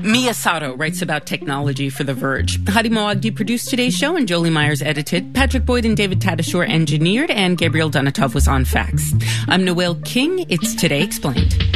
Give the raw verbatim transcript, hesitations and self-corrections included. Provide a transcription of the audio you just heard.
Mia Sato writes about technology for The Verge. Hadi Moagdi produced today's show, and Jolie Myers edited. Patrick Boyd and David Tadashore engineered, and Gabriel Donatov was on fax. I'm Noelle King. It's Today Explained.